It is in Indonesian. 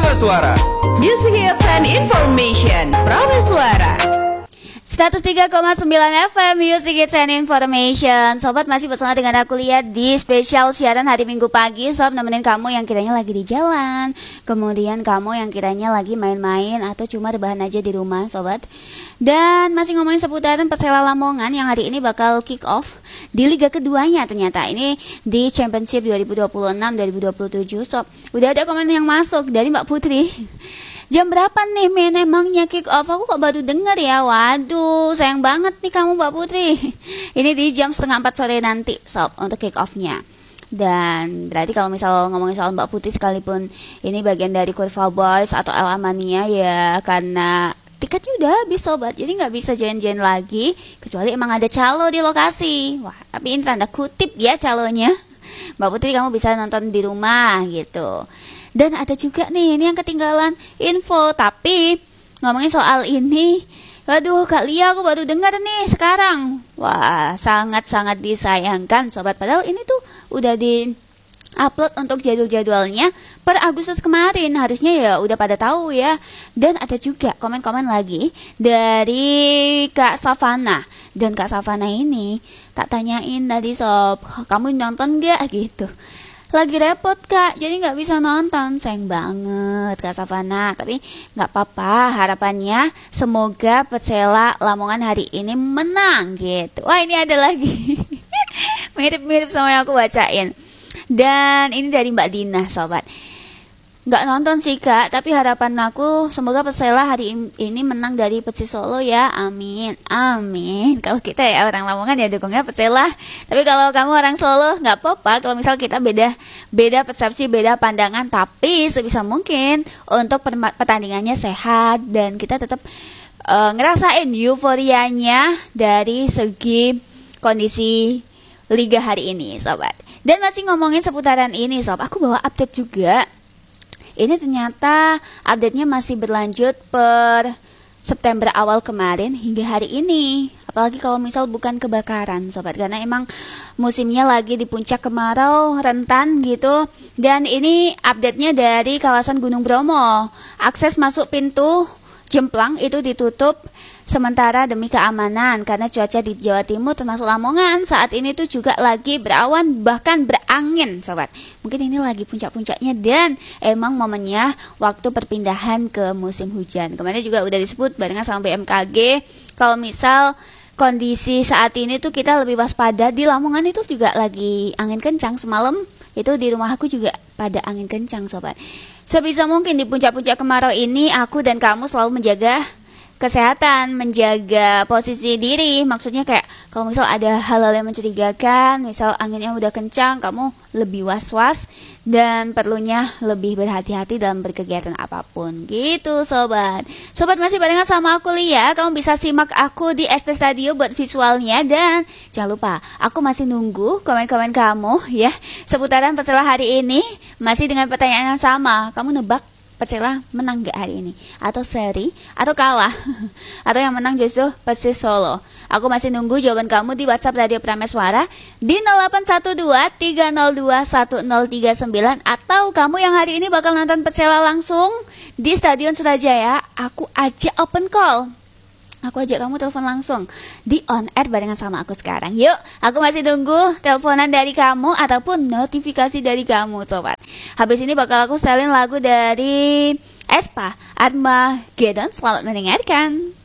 Prameswara. Music Hits and Information Prameswara 103,9 FM Music Hits and Information. Sobat masih bersama dengan aku lihat di spesial siaran hari Minggu pagi. Sob nemenin kamu yang kiranya lagi di jalan, kemudian kamu yang kiranya lagi main-main atau cuma rebahan aja di rumah, sobat. Dan masih ngomongin seputaran Persela Lamongan yang hari ini bakal kick off di liga keduanya ternyata. Ini di Championship 2026-2027. Sob, udah ada komen yang masuk dari Mbak Putri. Jam berapa nih men emangnya kick off? Aku kok baru denger ya. Waduh, sayang banget nih kamu Mbak Putri. Ini di jam 3:30 sore nanti sob untuk kick offnya. Dan berarti kalau misal ngomongin soal Mbak Putri sekalipun ini bagian dari Kurva Boys atau El Amania ya, karena tiketnya udah habis sobat, jadi nggak bisa join-join lagi kecuali emang ada calo di lokasi. Wah, tapi ini tanda kutip ya calonya. Mbak Putri kamu bisa nonton di rumah gitu. Dan ada juga nih, ini yang ketinggalan info. Tapi ngomongin soal ini, waduh Kak Lia aku baru dengar nih sekarang. Wah, sangat-sangat disayangkan sobat. Padahal ini tuh udah di upload untuk jadwal-jadwalnya per Agustus kemarin. Harusnya ya udah pada tahu ya. Dan ada juga komen-komen lagi dari Kak Savana. Dan Kak Savana ini tak tanyain tadi sob, kamu nonton gak gitu. Lagi repot kak, jadi gak bisa nonton. Sayang banget Kak Savana. Tapi gak apa-apa, harapannya semoga Persela Lamongan hari ini menang gitu. Wah ini ada lagi mirip-mirip sama yang aku bacain. Dan ini dari Mbak Dina sobat. Gak nonton sih kak, tapi harapan aku semoga Persela hari ini menang dari Persis Solo ya. Amin, amin. Kalau kita ya orang Lamongan ya dukungnya Persela. Tapi kalau kamu orang Solo gak apa-apa. Kalau misal kita beda persepsi, beda pandangan, tapi sebisa mungkin untuk pertandingannya sehat dan kita tetap ngerasain euforianya dari segi kondisi liga hari ini sobat. Dan masih ngomongin seputaran ini sob, aku bawa update juga. Ini ternyata update-nya masih berlanjut per September awal kemarin hingga hari ini. Apalagi kalau misal bukan kebakaran sobat, karena emang musimnya lagi di puncak kemarau rentan gitu. Dan ini update-nya dari kawasan Gunung Bromo. Akses masuk pintu Jemplang itu ditutup sementara demi keamanan karena cuaca di Jawa Timur termasuk Lamongan saat ini tuh juga lagi berawan bahkan berangin sobat. Mungkin ini lagi puncak-puncaknya dan emang momennya waktu perpindahan ke musim hujan. Kemarin juga udah disebut barengan sama BMKG kalau misal kondisi saat ini tuh kita lebih waspada. Di Lamongan itu juga lagi angin kencang semalam. Itu di rumah aku juga pada angin kencang sobat. Sebisa mungkin di puncak-puncak kemarau ini aku dan kamu selalu menjaga kesehatan, menjaga posisi diri. Maksudnya kayak kalau misal ada hal-hal yang mencurigakan, misal anginnya udah kencang, kamu lebih was-was dan perlunya lebih berhati-hati dalam berkegiatan apapun. Gitu sobat. Sobat masih barengan sama aku Lia. Kamu bisa simak aku di SP Radio buat visualnya. Dan jangan lupa, aku masih nunggu komen-komen kamu ya seputaran Persela hari ini. Masih dengan pertanyaan yang sama. Kamu nebak Persela menang gak hari ini? Atau seri? Atau kalah? Atau yang menang justru Persis Solo? Aku masih nunggu jawaban kamu di WhatsApp Radio Prameswara di 0812-302-1039. Atau kamu yang hari ini bakal nonton Persela langsung di Stadion Surajaya, aku ajak open call. Aku ajak kamu telepon langsung di on air barengan sama aku sekarang. Yuk, aku masih nunggu teleponan dari kamu ataupun notifikasi dari kamu sobat. Habis ini bakal aku setelin lagu dari Espa Armageddon. Selamat mendengarkan.